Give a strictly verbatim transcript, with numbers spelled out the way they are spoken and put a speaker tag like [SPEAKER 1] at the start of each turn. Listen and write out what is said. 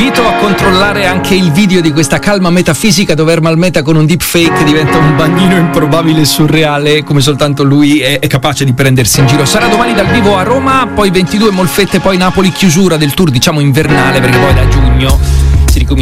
[SPEAKER 1] invito a controllare anche il video di questa calma metafisica dove Ermal Meta con un deepfake diventa un bagnino improbabile e surreale come soltanto lui è, è capace di prendersi in giro. Sarà domani dal vivo a Roma, poi ventidue Molfette, poi Napoli, chiusura del tour diciamo invernale, perché poi da giugno si ricomincia